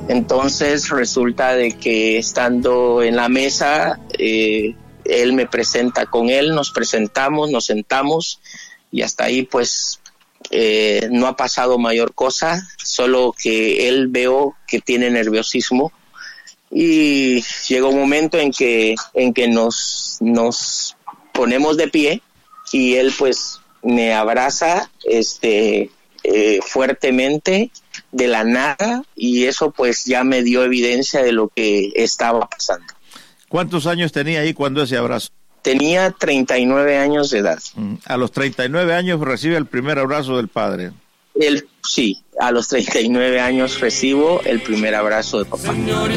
Entonces resulta de que estando en la mesa, él me presenta con él, nos presentamos, nos sentamos y hasta ahí pues no ha pasado mayor cosa, solo que él veo que tiene nerviosismo y llega un momento en que nos ponemos de pie y él pues me abraza fuertemente de la nada y eso pues ya me dio evidencia de lo que estaba pasando. ¿Cuántos años tenía ahí cuando ese abrazo? Tenía 39 años de edad. A los 39 años recibe el primer abrazo del padre. Sí, a los 39 años recibo el primer abrazo de papá.